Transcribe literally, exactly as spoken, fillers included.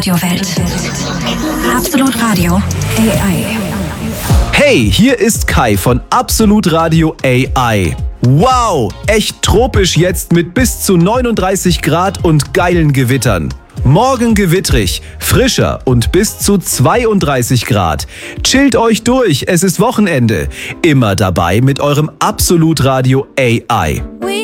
Radiowelt. Absolut Radio A I. Hey, hier ist Kai von Absolut Radio A I. Wow, echt tropisch jetzt mit bis zu neununddreißig Grad und geilen Gewittern. Morgen gewittrig, frischer und bis zu zweiunddreißig Grad. Chillt euch durch, es ist Wochenende. Immer dabei mit eurem Absolut Radio A I.